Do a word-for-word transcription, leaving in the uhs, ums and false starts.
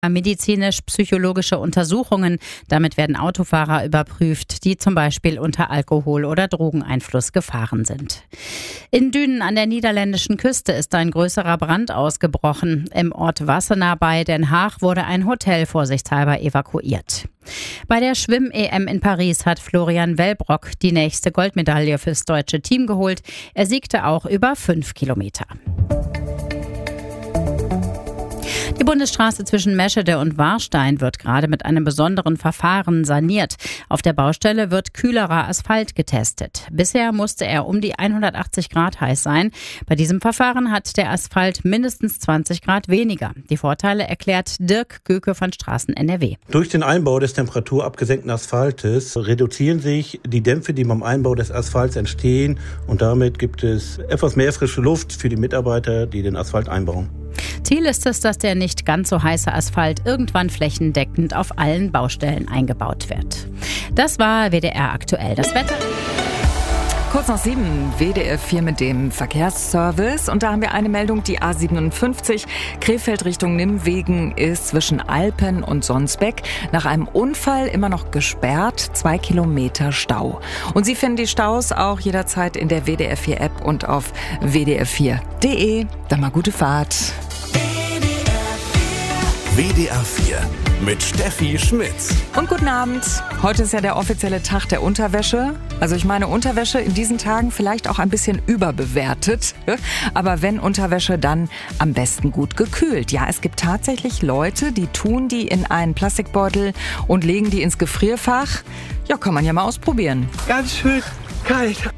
medizinisch-psychologische Untersuchungen. Damit werden Autofahrer überprüft, die zum Beispiel unter Alkohol- oder Drogeneinfluss gefahren sind. In Dünen an der niederländischen Küste ist ein größerer Brand ausgebrochen. Im Ort Wassenaar bei Den Haag wurde ein Hotel vorsichtshalber evakuiert. Bei der Schwimm-E M in Paris hat Florian Wellbrock die nächste Goldmedaille fürs deutsche Team geholt. Er siegte auch über fünf Kilometer. Die Bundesstraße zwischen Meschede und Warstein wird gerade mit einem besonderen Verfahren saniert. Auf der Baustelle wird kühlerer Asphalt getestet. Bisher musste er um die hundertachtzig Grad heiß sein. Bei diesem Verfahren hat der Asphalt mindestens zwanzig Grad weniger. Die Vorteile erklärt Dirk Göke von Straßen N R W. Durch den Einbau des temperaturabgesenkten Asphaltes reduzieren sich die Dämpfe, die beim Einbau des Asphalts entstehen. Und damit gibt es etwas mehr frische Luft für die Mitarbeiter, die den Asphalt einbauen. Ziel ist es, dass der nicht ganz so heiße Asphalt irgendwann flächendeckend auf allen Baustellen eingebaut wird. Das war W D R aktuell. Das Wetter. Kurz nach sieben, W D R vier mit dem Verkehrsservice. Und da haben wir eine Meldung, die A siebenundfünfzig, Krefeld Richtung Nimwegen ist zwischen Alpen und Sonsbeck nach einem Unfall immer noch gesperrt, zwei Kilometer Stau. Und Sie finden die Staus auch jederzeit in der W D R vier App und auf w d r vier punkt d e. Dann mal gute Fahrt. W D R vier mit Steffi Schmitz. Und guten Abend. Heute ist ja der offizielle Tag der Unterwäsche. Also ich meine Unterwäsche in diesen Tagen vielleicht auch ein bisschen überbewertet. Aber wenn Unterwäsche, dann am besten gut gekühlt. Ja, es gibt tatsächlich Leute, die tun die in einen Plastikbeutel und legen die ins Gefrierfach. Ja, kann man ja mal ausprobieren. Ganz schön kalt.